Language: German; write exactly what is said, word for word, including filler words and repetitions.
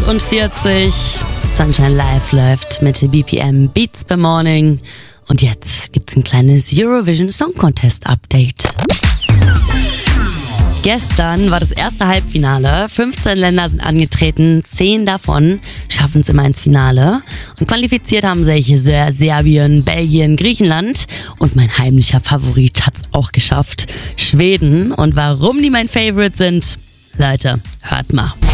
vierzig. Sunshine Live läuft mit B P M Beats by Morning. Und jetzt gibt's ein kleines Eurovision Song Contest Update. Gestern war das erste Halbfinale. fünfzehn Länder sind angetreten, zehn davon schaffen es immer ins Finale. Und qualifiziert haben sich Serbien, Belgien, Griechenland und mein heimlicher Favorit hat's auch geschafft, Schweden. Und warum die mein Favorite sind, Leute, hört mal.